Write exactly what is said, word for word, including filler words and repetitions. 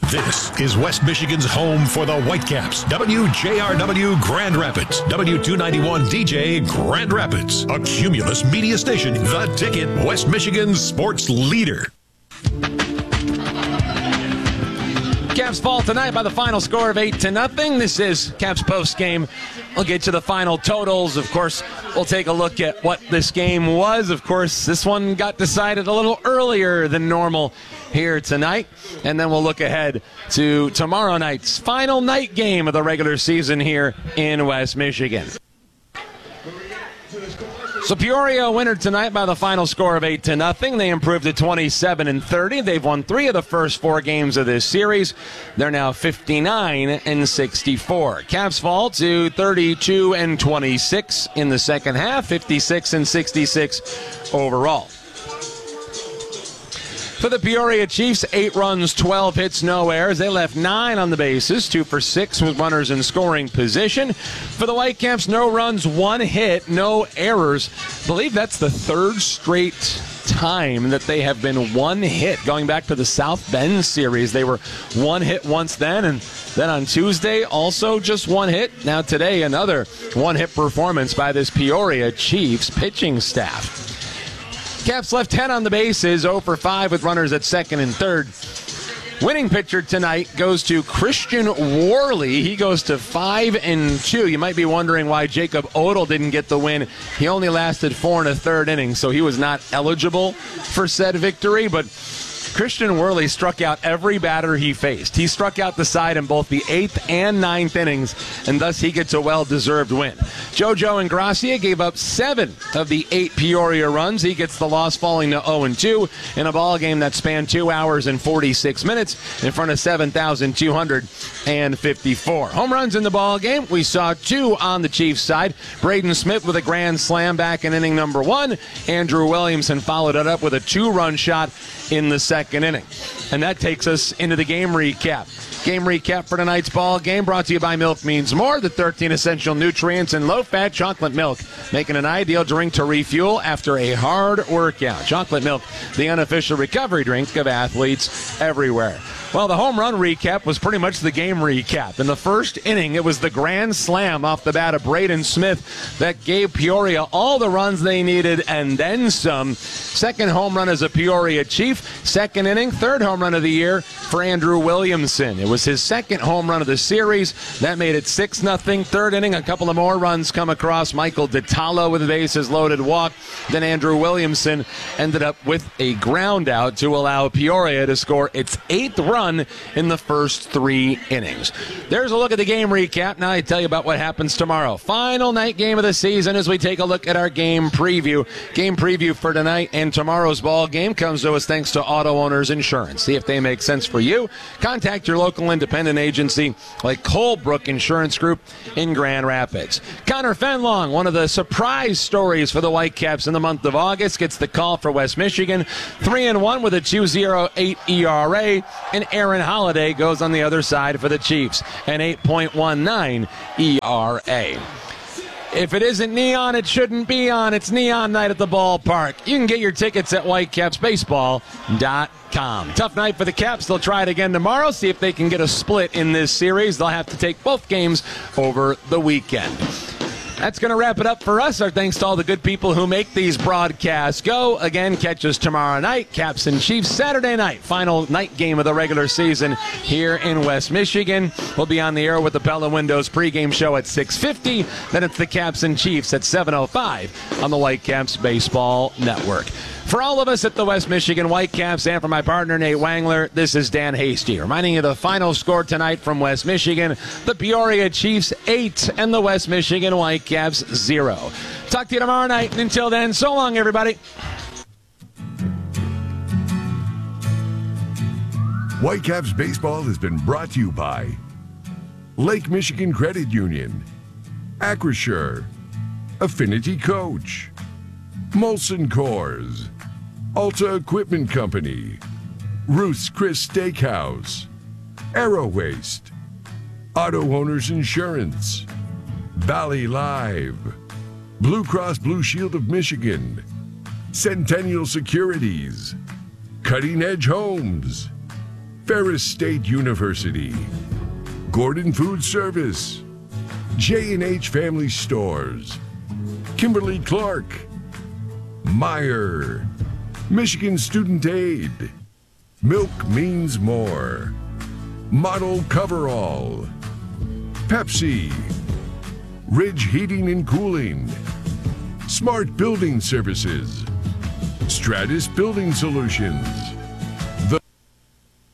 This is West Michigan's home for the Whitecaps. W J R W Grand Rapids. W two ninety-one D J Grand Rapids. A Cumulus media station. The Ticket. West Michigan's sports leader. Caps fall tonight by the final score of eight to nothing. This is Caps post game. We'll get to the final totals. Of course, we'll take a look at what this game was. Of course, this one got decided a little earlier than normal here tonight. And then we'll look ahead to tomorrow night's final night game of the regular season here in West Michigan. So Peoria winner tonight by the final score of eight to nothing. They improved to twenty-seven and thirty. They've won three of the first four games of this series. They're now fifty-nine and sixty-four. Caps fall to thirty-two and twenty-six in the second half, fifty-six and sixty-six overall. For the Peoria Chiefs, eight runs, twelve hits, no errors. They left nine on the bases, two for six with runners in scoring position. For the Whitecaps, no runs, one hit, no errors. I believe that's the third straight time that they have been one hit. Going back to the South Bend series, they were one hit once then, and then on Tuesday, also just one hit. Now today, another one-hit performance by this Peoria Chiefs pitching staff. Caps left ten on the bases, zero for five with runners at second and third. Winning pitcher tonight goes to Christian Worley. He goes to five and two. You might be wondering why Jacob Odell didn't get the win. He only lasted four and a third innings, so he was not eligible for said victory. But Christian Worley struck out every batter he faced. He struck out the side in both the eighth and ninth innings, and thus he gets a well-deserved win. JoJo Ingracia gave up seven of the eight Peoria runs. He gets the loss, falling to oh and two in a ball game that spanned two hours and forty-six minutes in front of seven thousand two hundred fifty-four. Home runs in the ball game. We saw two on the Chiefs side. Braden Smith with a grand slam back in inning number one. Andrew Williamson followed it up with a two-run shot in the second inning. And that takes us into the game recap. Game recap for tonight's ball game brought to you by Milk Means More, the thirteen essential nutrients in low-fat chocolate milk, making an ideal drink to refuel after a hard workout. Chocolate milk, the unofficial recovery drink of athletes everywhere. Well, the home run recap was pretty much the game recap. In the first inning, it was the grand slam off the bat of Braden Smith that gave Peoria all the runs they needed and then some. Second home run as a Peoria Chief. Second inning, third home run of the year for Andrew Williamson. It was his second home run of the series. That made it six nothing. Third inning, a couple of more runs come across. Michael DiTallo with a bases loaded walk. Then Andrew Williamson ended up with a ground out to allow Peoria to score its eighth run in the first three innings. There's a look at the game recap. Now I tell you about what happens tomorrow. Final night game of the season as we take a look at our game preview. Game preview for tonight and tomorrow's ball game comes to us thanks to Auto Owners Insurance. See if they make sense for you. Contact your local independent agency like Colebrook Insurance Group in Grand Rapids. Connor Fenlong, one of the surprise stories for the Whitecaps in the month of August, gets the call for West Michigan. three and one with a two point oh eight E R A, and Aaron Holiday goes on the other side for the Chiefs, an eight point one nine E R A. If it isn't neon, it shouldn't be on. It's neon night at the ballpark. You can get your tickets at whitecaps baseball dot com. Tough night for the Caps. They'll try it again tomorrow, see if they can get a split in this series. They'll have to take both games over the weekend. That's going to wrap it up for us. Our thanks to all the good people who make these broadcasts go. Again, catch us tomorrow night. Caps and Chiefs Saturday night. Final night game of the regular season here in West Michigan. We'll be on the air with the Pella Windows pregame show at six fifty. Then it's the Caps and Chiefs at seven oh five on the Whitecaps Baseball Network. For all of us at the West Michigan Whitecaps and for my partner Nate Wangler, this is Dan Hasty, reminding you the final score tonight from West Michigan, the Peoria Chiefs eight and the West Michigan Whitecaps zero. Talk to you tomorrow night, and until then, so long everybody. Whitecaps Baseball has been brought to you by Lake Michigan Credit Union, Acrisure, Affinity Coach, Molson Coors, Alta Equipment Company, Ruth's Chris Steakhouse, Aero Waste, Auto Owners Insurance, Valley Live, Blue Cross Blue Shield of Michigan, Centennial Securities, Cutting Edge Homes, Ferris State University, Gordon Food Service, J and H Family Stores, Kimberly Clark, Meyer, Michigan Student Aid, Milk Means More, Model Coverall, Pepsi, Ridge Heating and Cooling, Smart Building Services, Stratus Building Solutions,